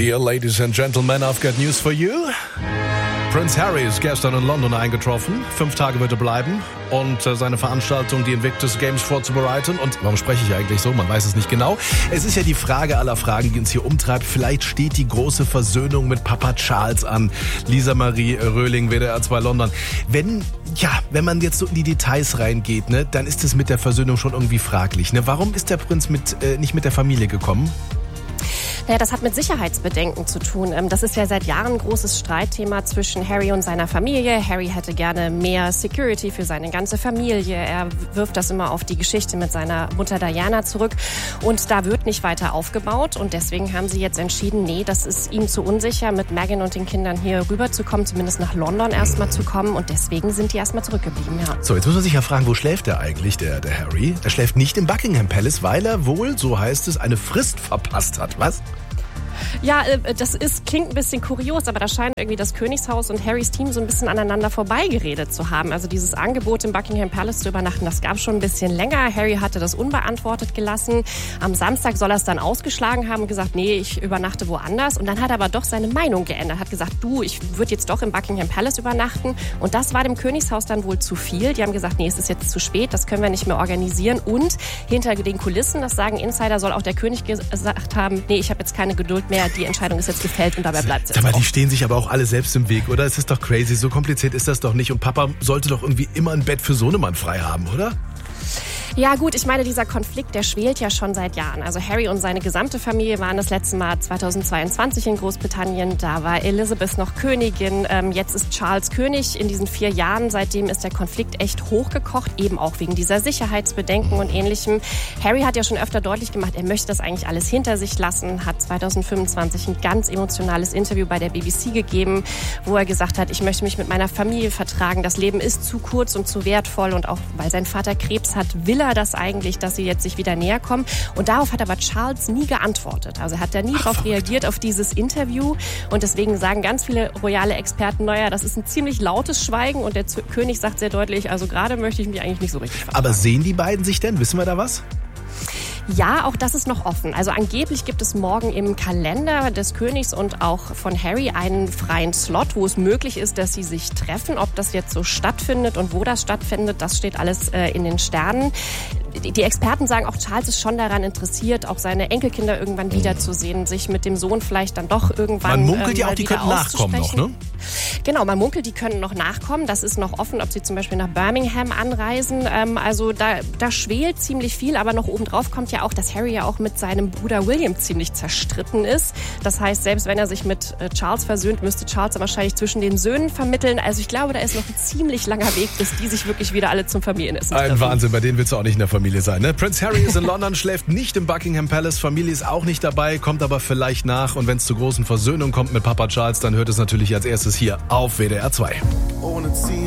Dear ladies and gentlemen, I've got news for you. Prince Harry ist gestern in London eingetroffen. 5 Tage wird er bleiben und seine Veranstaltung, die Invictus Games, vorzubereiten. Und warum spreche ich eigentlich so? Man weiß es nicht genau. Es ist ja die Frage aller Fragen, die uns hier umtreibt. Vielleicht steht die große Versöhnung mit Papa Charles an. Lisa Marie Röhling, WDR 2 London. Wenn man jetzt so in die Details reingeht, ne, dann ist es mit der Versöhnung schon irgendwie fraglich. Ne? Warum ist der Prinz nicht mit der Familie gekommen? Naja, das hat mit Sicherheitsbedenken zu tun. Das ist ja seit Jahren ein großes Streitthema zwischen Harry und seiner Familie. Harry hätte gerne mehr Security für seine ganze Familie. Er wirft das immer auf die Geschichte mit seiner Mutter Diana zurück. Und da wird nicht weiter aufgebaut. Und deswegen haben sie jetzt entschieden, nee, das ist ihm zu unsicher, mit Meghan und den Kindern hier rüberzukommen, zumindest nach London erstmal zu kommen. Und deswegen sind die erstmal zurückgeblieben, ja. So, jetzt muss man sich ja fragen, wo schläft der eigentlich, der Harry? Er schläft nicht im Buckingham Palace, weil er wohl, so heißt es, eine Frist verpasst hat. Was? Ja, klingt ein bisschen kurios, aber da scheint irgendwie das Königshaus und Harrys Team so ein bisschen aneinander vorbeigeredet zu haben. Also dieses Angebot im Buckingham Palace zu übernachten, das gab schon ein bisschen länger. Harry hatte das unbeantwortet gelassen. Am Samstag soll er es dann ausgeschlagen haben und gesagt, nee, ich übernachte woanders. Und dann hat er aber doch seine Meinung geändert, hat gesagt, ich würde jetzt doch im Buckingham Palace übernachten. Und das war dem Königshaus dann wohl zu viel. Die haben gesagt, nee, es ist jetzt zu spät, das können wir nicht mehr organisieren. Und hinter den Kulissen, das sagen Insider, soll auch der König gesagt haben, nee, ich habe jetzt keine Geduld mehr, die Entscheidung ist jetzt gefällt und dabei bleibt es jetzt. Aber die stehen sich aber auch alle selbst im Weg, oder? Es ist doch crazy, so kompliziert ist das doch nicht. Und Papa sollte doch irgendwie immer ein Bett für Sohnemann frei haben, oder? Ja gut, ich meine, dieser Konflikt, der schwelt ja schon seit Jahren. Also Harry und seine gesamte Familie waren das letzte Mal 2022 in Großbritannien. Da war Elizabeth noch Königin. Jetzt ist Charles König. In diesen 4 Jahren, seitdem ist der Konflikt echt hochgekocht, eben auch wegen dieser Sicherheitsbedenken und Ähnlichem. Harry hat ja schon öfter deutlich gemacht, er möchte das eigentlich alles hinter sich lassen, hat 2025 ein ganz emotionales Interview bei der BBC gegeben, wo er gesagt hat, ich möchte mich mit meiner Familie vertragen. Das Leben ist zu kurz und zu wertvoll und auch weil sein Vater Krebs hat, will er das eigentlich, dass sie jetzt sich wieder näher kommen. Und darauf hat aber Charles nie geantwortet. Also hat er nie darauf reagiert, auf dieses Interview. Und deswegen sagen ganz viele royale Experten, naja, das ist ein ziemlich lautes Schweigen. Und der König sagt sehr deutlich, also gerade möchte ich mich eigentlich nicht so richtig vertragen. Aber sehen die beiden sich denn? Wissen wir da was? Ja, auch das ist noch offen. Also angeblich gibt es morgen im Kalender des Königs und auch von Harry einen freien Slot, wo es möglich ist, dass sie sich treffen. Ob das jetzt so stattfindet und wo das stattfindet, das steht alles in den Sternen. Die Experten sagen, auch Charles ist schon daran interessiert, auch seine Enkelkinder irgendwann wiederzusehen, sich mit dem Sohn vielleicht dann doch irgendwann Man munkelt ja auch, die könnten nachkommen noch, ne? Genau, man munkelt, die können noch nachkommen. Das ist noch offen, ob sie zum Beispiel nach Birmingham anreisen. Also da schwelt ziemlich viel, aber noch obendrauf kommt ja auch, dass Harry ja auch mit seinem Bruder William ziemlich zerstritten ist. Das heißt, selbst wenn er sich mit Charles versöhnt, müsste Charles wahrscheinlich zwischen den Söhnen vermitteln. Also ich glaube, da ist noch ein ziemlich langer Weg, bis die sich wirklich wieder alle zum Familienessen treffen. Ein Wahnsinn, bei denen willst du auch nicht in der Familie sein, ne? Prince Harry ist in London, schläft nicht im Buckingham Palace, Familie ist auch nicht dabei, kommt aber vielleicht nach. Und wenn es zur großen Versöhnung kommt mit Papa Charles, dann hört es natürlich als erstes hier auf WDR 2.